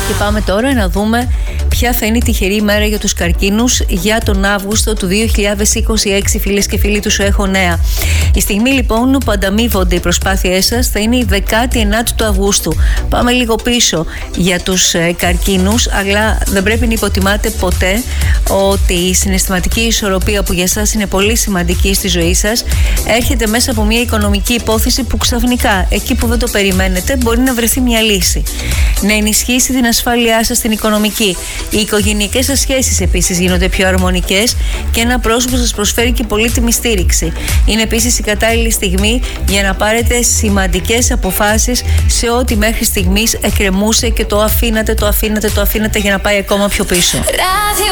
Και πάμε τώρα να δούμε ποια θα είναι η τυχερή ημέρα για τους καρκίνους για τον Αύγουστο του 2026, φίλες και φίλοι του Σου Έχω Νέα. Η στιγμή λοιπόν που ανταμείβονται οι προσπάθειές σας θα είναι η 19η του Αυγούστου. Πάμε λίγο πίσω για τους καρκίνους, αλλά δεν πρέπει να υποτιμάτε ποτέ ότι η συναισθηματική ισορροπία που για σας είναι πολύ σημαντική στη ζωή σας έρχεται μέσα από μια οικονομική υπόθεση που ξαφνικά, εκεί που δεν το περιμένετε, μπορεί να βρεθεί μια λύση. Να ενισχύσει την ασφάλειά σας στην οικονομική. Οι οικογενειακές σας σχέσεις επίσης γίνονται πιο αρμονικές και ένα πρόσωπο σας προσφέρει και πολύτιμη στήριξη. Είναι επίσης η κατάλληλη στιγμή για να πάρετε σημαντικές αποφάσεις σε ό,τι μέχρι στιγμής εκκρεμούσε και το αφήνατε για να πάει ακόμα πιο πίσω.